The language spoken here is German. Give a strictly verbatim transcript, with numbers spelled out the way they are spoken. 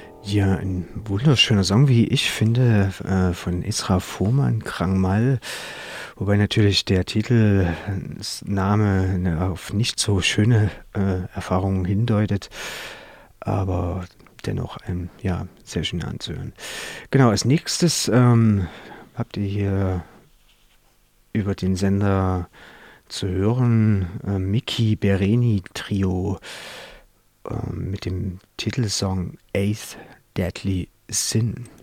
Ja, ein wunderschöner Song, wie ich finde, äh, von Isra Fuhrmann, Krang Mal. Wobei natürlich der Titelname ne, auf nicht so schöne äh, Erfahrungen hindeutet, aber dennoch ähm, ja, sehr schön anzuhören. Genau, als nächstes ähm, habt ihr hier über den Sender zu hören äh, Miki Bereni Trio äh, mit dem Titelsong Eighth Deadly Sin.